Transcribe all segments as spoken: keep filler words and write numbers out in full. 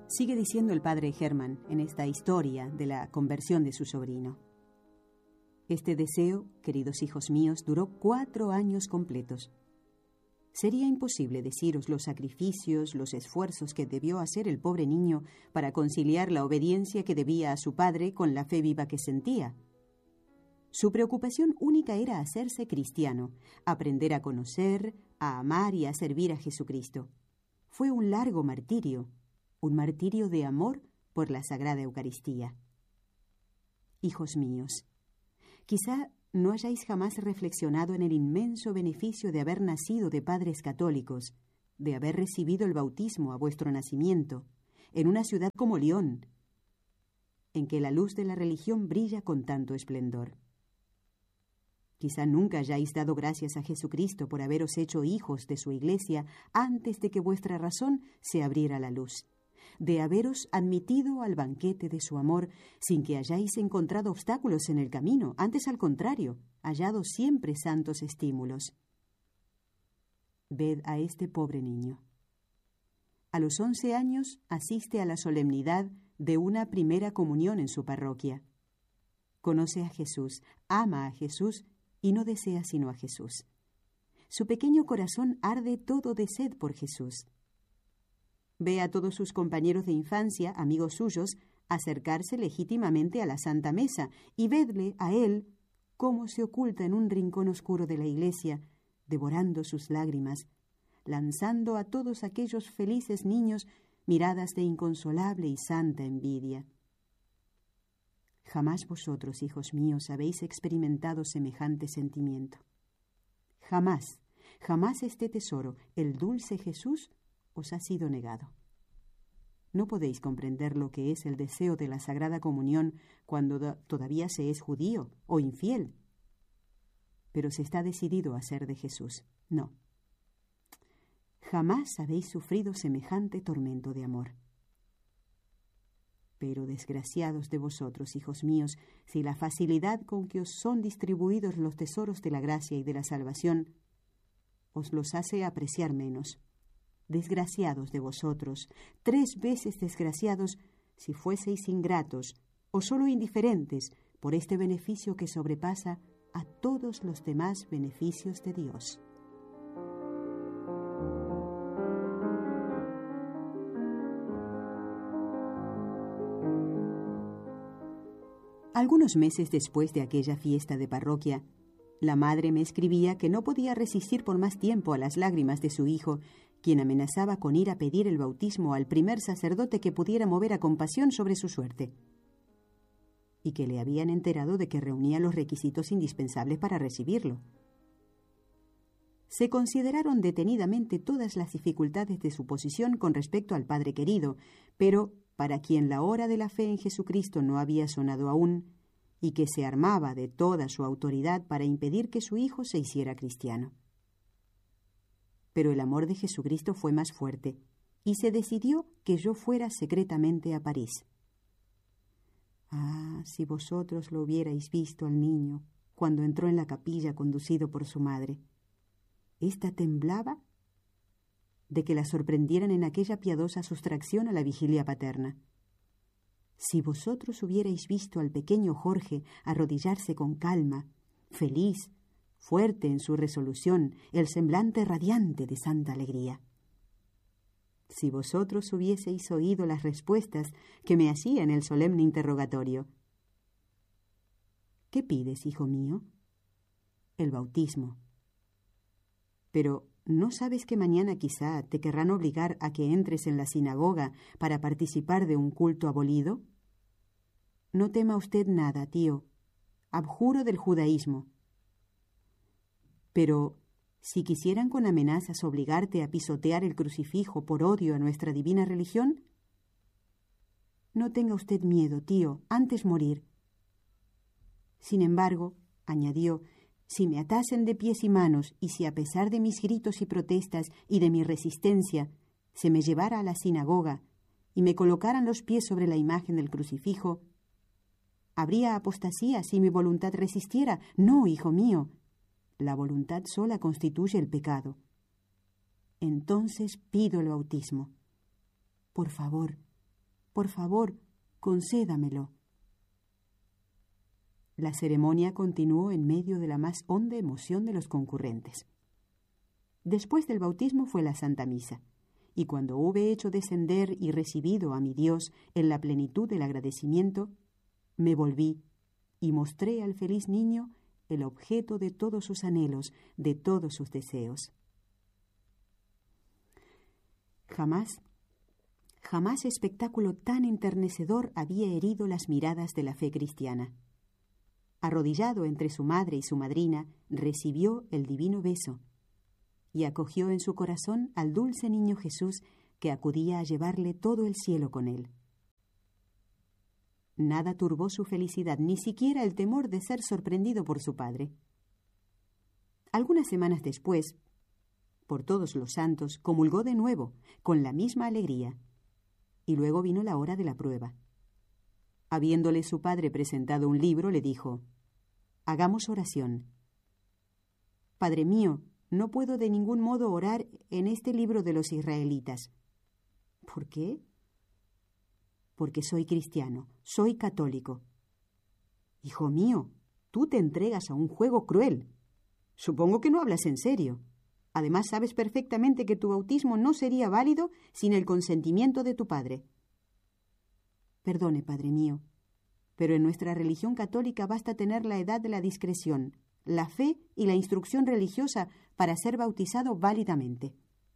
Sigue diciendo el padre Hermann en esta historia de la conversión de su sobrino. Este deseo, queridos hijos míos, duró cuatro años completos. Sería imposible deciros los sacrificios, los esfuerzos que debió hacer el pobre niño para conciliar la obediencia que debía a su padre con la fe viva que sentía. Su preocupación única era hacerse cristiano, aprender a conocer, a amar y a servir a Jesucristo. Fue un largo martirio, un martirio de amor por la Sagrada Eucaristía. Hijos míos, quizá no hayáis jamás reflexionado en el inmenso beneficio de haber nacido de padres católicos, de haber recibido el bautismo a vuestro nacimiento, en una ciudad como León, en que la luz de la religión brilla con tanto esplendor. Quizá nunca hayáis dado gracias a Jesucristo por haberos hecho hijos de su Iglesia antes de que vuestra razón se abriera la luz, de haberos admitido al banquete de su amor sin que hayáis encontrado obstáculos en el camino, antes al contrario, hallado siempre santos estímulos. Ved a este pobre niño. A los once años asiste a la solemnidad de una primera comunión en su parroquia. Conoce a Jesús, ama a Jesús y no desea sino a Jesús. Su pequeño corazón arde todo de sed por Jesús. Ve a todos sus compañeros de infancia, amigos suyos, acercarse legítimamente a la Santa Mesa y vedle a él cómo se oculta en un rincón oscuro de la iglesia, devorando sus lágrimas, lanzando a todos aquellos felices niños miradas de inconsolable y santa envidia. Jamás vosotros, hijos míos, habéis experimentado semejante sentimiento. Jamás, jamás este tesoro, el dulce Jesús, os ha sido negado. No podéis comprender lo que es el deseo de la Sagrada Comunión cuando do- todavía se es judío o infiel. Pero se está decidido a ser de Jesús. No. Jamás habéis sufrido semejante tormento de amor. Pero desgraciados de vosotros, hijos míos, si la facilidad con que os son distribuidos los tesoros de la gracia y de la salvación os los hace apreciar menos. Desgraciados de vosotros, tres veces desgraciados, si fueseis ingratos o solo indiferentes por este beneficio que sobrepasa a todos los demás beneficios de Dios. Algunos meses después de aquella fiesta de parroquia, la madre me escribía que no podía resistir por más tiempo a las lágrimas de su hijo, quien amenazaba con ir a pedir el bautismo al primer sacerdote que pudiera mover a compasión sobre su suerte, y que le habían enterado de que reunía los requisitos indispensables para recibirlo. Se consideraron detenidamente todas las dificultades de su posición con respecto al Padre querido, pero para quien la hora de la fe en Jesucristo no había sonado aún, y que se armaba de toda su autoridad para impedir que su hijo se hiciera cristiano. Pero el amor de Jesucristo fue más fuerte, y se decidió que yo fuera secretamente a París. Ah, si vosotros lo hubierais visto al niño cuando entró en la capilla conducido por su madre. Ésta temblaba de que la sorprendieran en aquella piadosa sustracción a la vigilia paterna. Si vosotros hubierais visto al pequeño Jorge arrodillarse con calma, feliz, fuerte en su resolución, el semblante radiante de santa alegría. Si vosotros hubieseis oído las respuestas que me hacía en el solemne interrogatorio. ¿Qué pides, hijo mío? El bautismo. Pero ¿no sabes que mañana quizá te querrán obligar a que entres en la sinagoga para participar de un culto abolido? No tema usted nada, tío. Abjuro del judaísmo. Pero si quisieran con amenazas obligarte a pisotear el crucifijo por odio a nuestra divina religión, no tenga usted miedo, tío, antes morir. Sin embargo, añadió, si me atasen de pies y manos y si a pesar de mis gritos y protestas y de mi resistencia se me llevara a la sinagoga y me colocaran los pies sobre la imagen del crucifijo, ¿habría apostasía si mi voluntad resistiera? No, hijo mío, la voluntad sola constituye el pecado. Entonces pido el bautismo. Por favor, por favor, concédamelo. La ceremonia continuó en medio de la más honda emoción de los concurrentes. Después del bautismo fue la Santa Misa, y cuando hube hecho descender y recibido a mi Dios en la plenitud del agradecimiento, me volví y mostré al feliz niño el objeto de todos sus anhelos, de todos sus deseos. Jamás, jamás espectáculo tan enternecedor había herido las miradas de la fe cristiana. Arrodillado entre su madre y su madrina, recibió el divino beso y acogió en su corazón al dulce niño Jesús que acudía a llevarle todo el cielo con él. Nada turbó su felicidad, ni siquiera el temor de ser sorprendido por su padre. Algunas semanas después, por todos los santos, comulgó de nuevo, con la misma alegría, y luego vino la hora de la prueba. Habiéndole su padre presentado un libro, le dijo: «Hagamos oración». «Padre mío, no puedo de ningún modo orar en este libro de los israelitas». «¿Por qué?» «Porque soy cristiano, soy católico». «Hijo mío, tú te entregas a un juego cruel. Supongo que no hablas en serio. Además, sabes perfectamente que tu bautismo no sería válido sin el consentimiento de tu padre». «Perdone, padre mío, pero en nuestra religión católica basta tener la edad de la discreción, la fe y la instrucción religiosa para ser bautizado válidamente».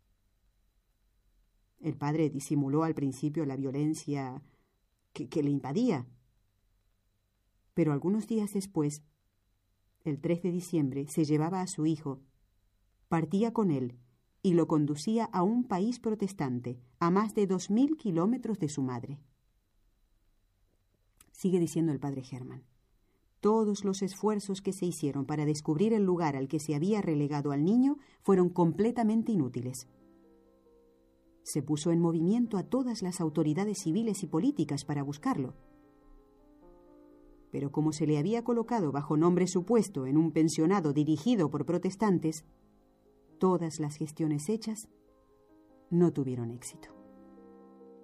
El padre disimuló al principio la violencia que, que le invadía. Pero algunos días después, el tres de diciembre, se llevaba a su hijo, partía con él y lo conducía a un país protestante, a más de dos mil kilómetros de su madre. Sigue diciendo el padre Hermann. Todos los esfuerzos que se hicieron para descubrir el lugar al que se había relegado al niño fueron completamente inútiles. Se puso en movimiento a todas las autoridades civiles y políticas para buscarlo. Pero como se le había colocado bajo nombre supuesto en un pensionado dirigido por protestantes, todas las gestiones hechas no tuvieron éxito.